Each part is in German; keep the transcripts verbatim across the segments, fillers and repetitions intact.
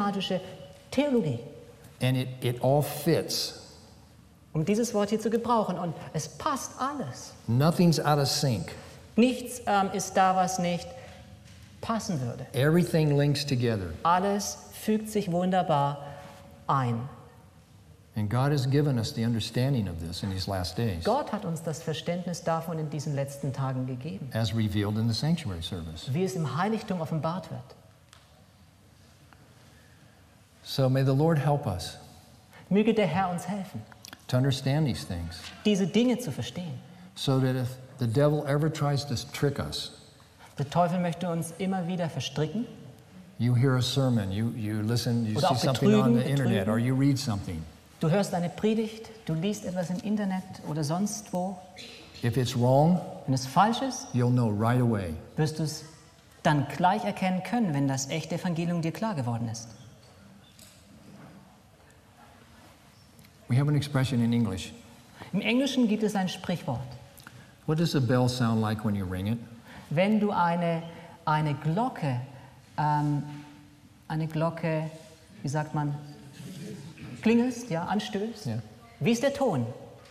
systematische Theologie, and it, it all fits. um dieses Wort hier zu gebrauchen. Und es passt alles. Nothing's out of sync. Nichts ähm, ist da, was nicht passen würde. Everything links together. Alles fügt sich wunderbar ein. And God has given us the understanding of this in these last days, Gott hat uns das Verständnis davon in diesen letzten Tagen gegeben, as revealed in the sanctuary service. wie es im Heiligtum offenbart wird. So may the Lord help us Möge der Herr uns helfen, to understand these things, diese Dinge zu verstehen. so that if the devil ever tries to trick us, Der Teufel möchte uns immer wieder verstricken. you hear a sermon, you, you listen, you Oder see auch something on betrügen, the internet, betrügen. or you read something. Du hörst eine Predigt, du liest etwas im Internet oder sonst wo. If it's wrong, Wenn es falsch ist, you'll know right away. wirst du es dann gleich erkennen können, wenn das echte Evangelium dir klar geworden ist. We have an expression in English. Im Englischen gibt es ein Sprichwort. What does a bell sound like when you ring it? Wenn du eine, eine Glocke, ähm, eine Glocke, wie sagt man, klingelst, ja, anstößt, Ja. wie ist der Ton?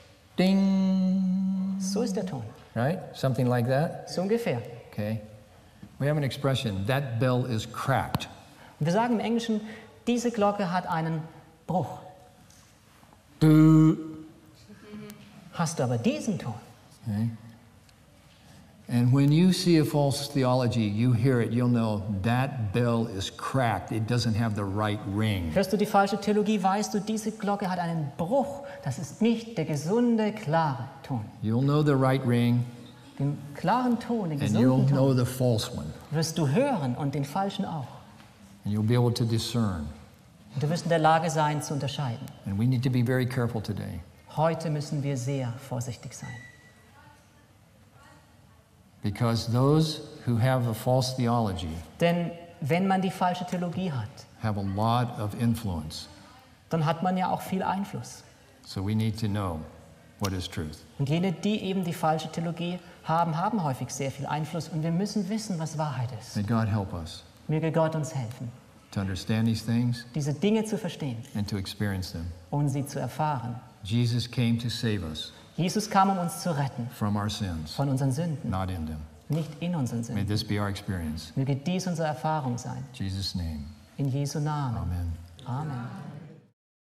Ding, So ist der Ton, right? Something like that? so ungefähr. Okay. We have an expression, that bell is cracked. Und wir sagen im Englischen, diese Glocke hat einen Bruch. Do. Hast du aber diesen Ton, Okay. And when you see a false theology, you hear it, you'll know that bell is cracked. It doesn't have the right ring. hörst du die falsche Theologie, weißt du, diese Glocke hat einen Bruch. Das ist nicht der gesunde, klare Ton. You'll know the right ring, Den klaren Ton, den and you'll gesunden know Ton the false one. wirst du hören und den falschen auch. And you'll be able to discern. Und du wirst in der Lage sein zu unterscheiden. And we need to be very careful today, Heute müssen wir sehr vorsichtig sein. because those who have a false theology Denn wenn man die falsche Theologie hat, have a lot of influence. dann hat man ja auch viel Einfluss. So we need to know what is truth. Und jene, die eben die falsche Theologie haben, haben häufig sehr viel Einfluss. Und wir müssen wissen, was Wahrheit ist. May God help us Möge Gott uns helfen, to understand these things diese Dinge zu verstehen and to experience them. und sie zu erfahren. Jesus came to save us Jesus kam, um uns zu retten from our sins, von unseren Sünden, not in them. nicht in unseren May Sünden. this be our experience. Möge dies unsere Erfahrung sein. In Jesus' name, In Jesu Namen. amen. Amen.